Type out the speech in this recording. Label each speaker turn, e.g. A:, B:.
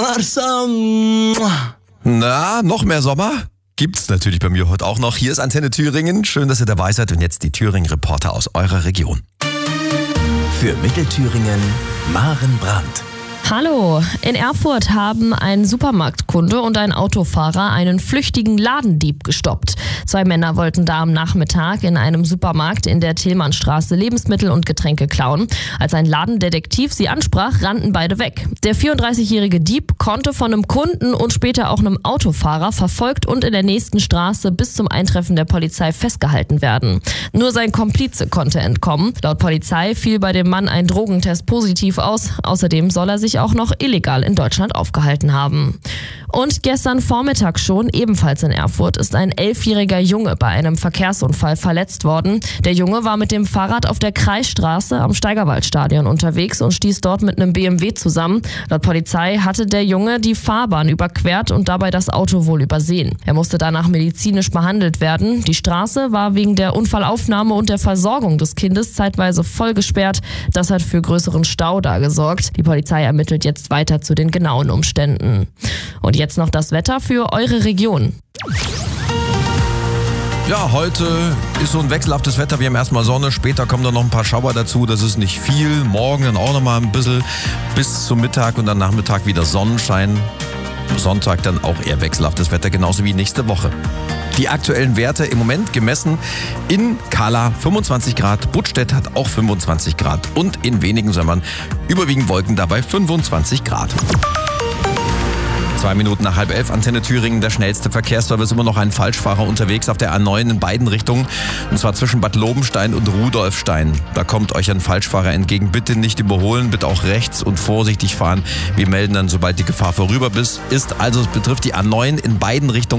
A: Barca.
B: Na, noch mehr Sommer? Gibt's natürlich bei mir heute auch noch. Hier ist Antenne Thüringen. Schön, dass ihr dabei seid. Und jetzt die Thüringen-Reporter aus eurer Region.
C: Für Mittelthüringen, Maren Brandt.
D: Hallo, in Erfurt haben ein Supermarktkunde und ein Autofahrer einen flüchtigen Ladendieb gestoppt. 2 Männer wollten da am Nachmittag in einem Supermarkt in der Tillmannstraße Lebensmittel und Getränke klauen. Als ein Ladendetektiv sie ansprach, rannten beide weg. Der 34-jährige Dieb konnte von einem Kunden und später auch einem Autofahrer verfolgt und in der nächsten Straße bis zum Eintreffen der Polizei festgehalten werden. Nur sein Komplize konnte entkommen. Laut Polizei fiel bei dem Mann ein Drogentest positiv aus. Außerdem soll er sich auch noch illegal in Deutschland aufgehalten haben. Und gestern Vormittag schon, ebenfalls in Erfurt, ist ein 11-jähriger Junge bei einem Verkehrsunfall verletzt worden. Der Junge war mit dem Fahrrad auf der Kreisstraße am Steigerwaldstadion unterwegs und stieß dort mit einem BMW zusammen. Laut Polizei hatte der Junge die Fahrbahn überquert und dabei das Auto wohl übersehen. Er musste danach medizinisch behandelt werden. Die Straße war wegen der Unfallaufnahme und der Versorgung des Kindes zeitweise voll gesperrt. Das hat für größeren Stau da gesorgt. Die Polizei ermittelt jetzt weiter zu den genauen Umständen. Und jetzt noch das Wetter für eure Region.
B: Ja, heute ist so ein wechselhaftes Wetter. Wir haben erstmal Sonne, später kommen dann noch ein paar Schauer dazu. Das ist nicht viel. Morgen dann auch nochmal ein bisschen bis zum Mittag und dann Nachmittag wieder Sonnenschein. Sonntag dann auch eher wechselhaftes Wetter, genauso wie nächste Woche. Die aktuellen Werte im Moment gemessen in Kala 25 Grad, Buttstedt hat auch 25 Grad und in wenigen Sommern überwiegend Wolken dabei 25 Grad. 2 Minuten nach 10:30, Antenne Thüringen, der schnellste Verkehrsservice, immer noch ein Falschfahrer unterwegs auf der A9 in beiden Richtungen, und zwar zwischen Bad Lobenstein und Rudolfstein. Da kommt euch ein Falschfahrer entgegen, bitte nicht überholen, bitte auch rechts und vorsichtig fahren. Wir melden dann, sobald die Gefahr vorüber ist. Also es betrifft die A9 in beiden Richtungen.